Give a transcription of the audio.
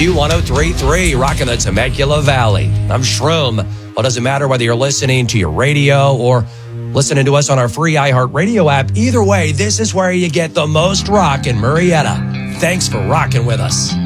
Q1033, rocking the Temecula Valley. I'm Shroom. Well, it doesn't matter whether you're listening to your radio or listening to us on our free iHeartRadio app. Either way, this is where you get the most rock in Murrieta. Thanks for rocking with us.